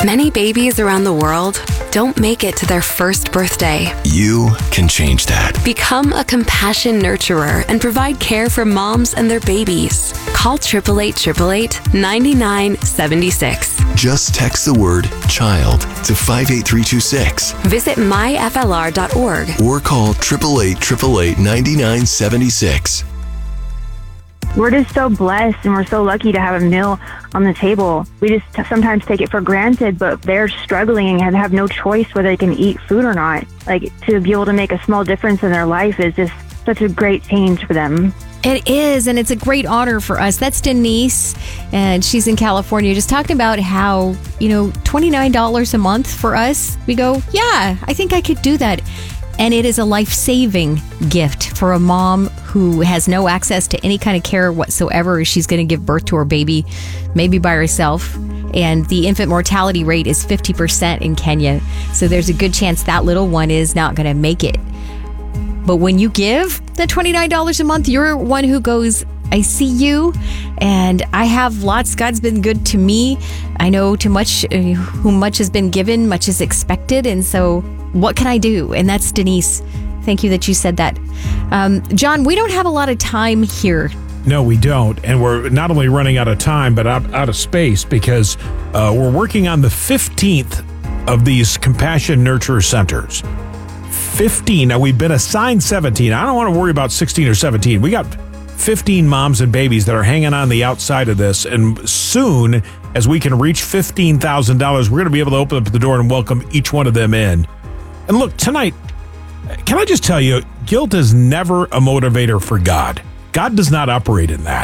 Many babies around the world don't make it to their first birthday. You can change that. Become a compassion nurturer and provide care for moms and their babies. Call 888-888-9976. Just text the word child to 58326. Visit myflr.org or call 888-888-9976. We're just so blessed and we're so lucky to have a meal on the table. We just sometimes take it for granted, but they're struggling and have no choice whether they can eat food or not. Like, to be able to make a small difference in their life is just such a great change for them. It is, and it's a great honor for us. That's Denise, and she's in California, just talking about how, $29 a month for us. We go, yeah, I think I could do that. And it is a life-saving gift for a mom who has no access to any kind of care whatsoever. She's going to give birth to her baby, maybe by herself. And the infant mortality rate is 50% in Kenya. So there's a good chance that little one is not going to make it. But when you give the $29 a month, you're one who goes, I see you, and I have lots. God's been good to me. I know too much, whom much has been given, much is expected. And so what can I do? And that's Denise. Thank you that you said that. John, we don't have a lot of time here. No, we don't. And we're not only running out of time, but out of space, because we're working on the 15th of these Compassion Nurture Centers. 15. Now, we've been assigned 17. I don't want to worry about 16 or 17. We got 15 moms and babies that are hanging on the outside of this. And soon, as we can reach $15,000, we're going to be able to open up the door and welcome each one of them in. And look, tonight, can I just tell you, guilt is never a motivator for God. God does not operate in that.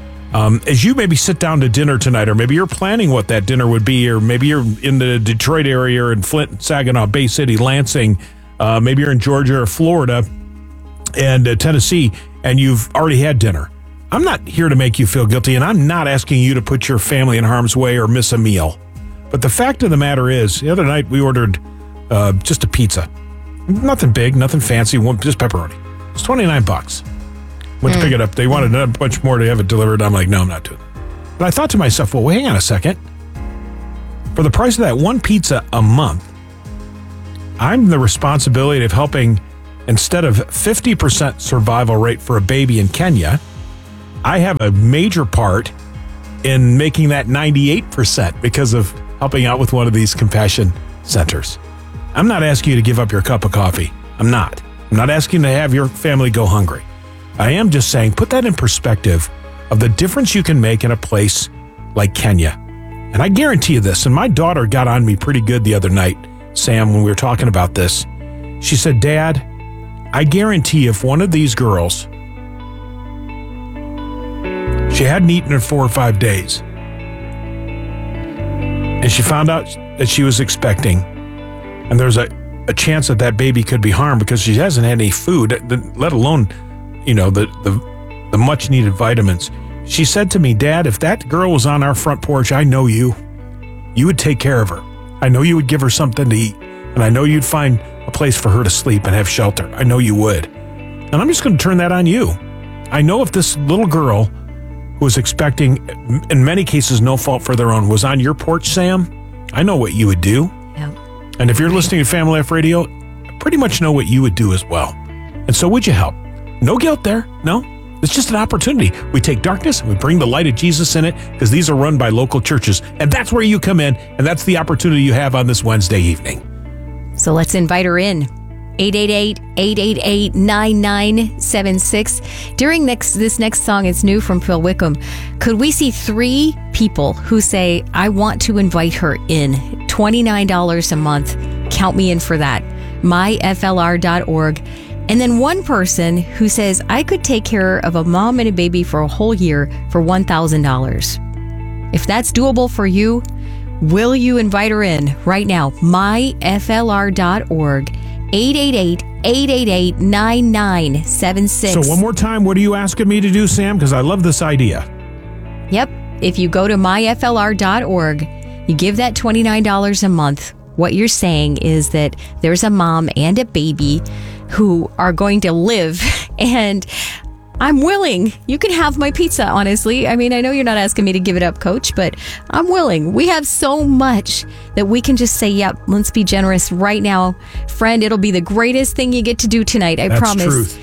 As you maybe sit down to dinner tonight, or maybe you're planning what that dinner would be, or maybe you're in the Detroit area or in Flint, Saginaw, Bay City, Lansing, maybe you're in Georgia or Florida and Tennessee, and you've already had dinner. I'm not here to make you feel guilty, and I'm not asking you to put your family in harm's way or miss a meal. But the fact of the matter is, the other night we ordered just a pizza. Nothing big, nothing fancy, just pepperoni. It's $29. Went to pick it up. They wanted a bunch more to have it delivered. I'm like, no, I'm not doing it. But I thought to myself, well, hang on a second. For the price of that one pizza a month, I'm the responsibility of helping, instead of 50% survival rate for a baby in Kenya, I have a major part in making that 98% because of helping out with one of these compassion centers. I'm not asking you to give up your cup of coffee. I'm not asking to have your family go hungry. I am just saying, put that in perspective of the difference you can make in a place like Kenya. And I guarantee you this, and my daughter got on me pretty good the other night, Sam, when we were talking about this. She said, Dad, I guarantee if one of these girls, she hadn't eaten in 4 or 5 days, and she found out that she was expecting, and there's a chance that that baby could be harmed because she hasn't had any food, let alone, the much needed vitamins. She said to me, Dad, if that girl was on our front porch, I know you would take care of her. I know you would give her something to eat, and I know you'd find a place for her to sleep and have shelter. I know you would. And I'm just going to turn that on you. I know if this little girl who was expecting, in many cases, no fault for their own, was on your porch, Sam, I know what you would do. Yep. And if you're listening to Family Life Radio, I pretty much know what you would do as well. And so would you help? No guilt there. No. It's just an opportunity. We take darkness and we bring the light of Jesus in it, because these are run by local churches. And that's where you come in. And that's the opportunity you have on this Wednesday evening. So let's invite her in. 888-888-9976. During this next song, it's new from Phil Wickham. Could we see 3 people who say, I want to invite her in? $29 a month. Count me in for that. myflr.org. And then one person who says, I could take care of a mom and a baby for a whole year for $1,000. If that's doable for you, will you invite her in right now? myflr.org, 888-888-9976. So one more time, what are you asking me to do, Sam? Because I love this idea. Yep. If you go to myflr.org, you give that $29 a month. What you're saying is that there's a mom and a baby who are going to live, and I'm willing. You can have my pizza, honestly. I mean, I know you're not asking me to give it up, Coach, but I'm willing. We have so much that we can just say, yep, let's be generous right now. Friend, it'll be the greatest thing you get to do tonight. I promise. Truth.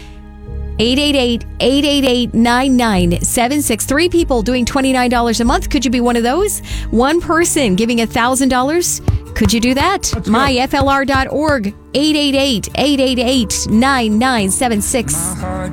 888-888-9976. 3 people doing $29 a month. Could you be one of those? 1 person giving $1,000. Could you do that? MyFLR.org. 888-888-9976.